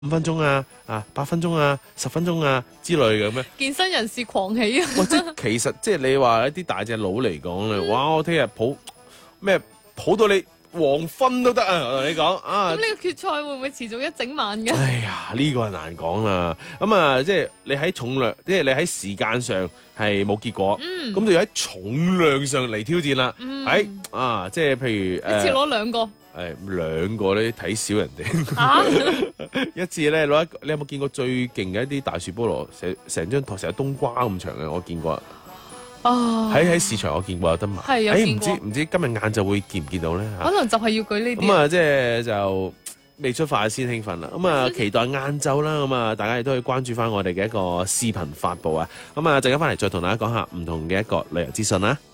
5分鐘啊、8分鐘啊、10分鐘啊之類咁樣。 健身人士狂喜啊！ 哇！其實即係你話一啲大隻佬嚟講咧，哇！我聽日抱到你黃昏都得啊！我同你講啊。 咁呢個決賽會唔會持續一整晚嘅？ 哎呀，呢個係難講啦。咁啊，即係你喺重量，即係你喺時間上係冇結果，咁就要喺重量上嚟挑戰啦。喺即係譬如一次攞2個。 兩個咧睇少人哋。 啊！ 一次咧攞你有冇見過最勁嘅一啲大樹菠蘿？成張台成日冬瓜咁長嘅，我見過。喺市場我見過有得賣。 係有見過。 唔知今日晏晝會見唔見到咧？ 可能就係要舉呢啲。 咁啊，即係就未出發先興奮啦。咁啊，期待晏晝啦。咁啊，大家亦都可以關注翻我哋嘅一個視頻發布啊。咁啊，陣間翻嚟再同大家講下唔同嘅一個旅遊資訊啦。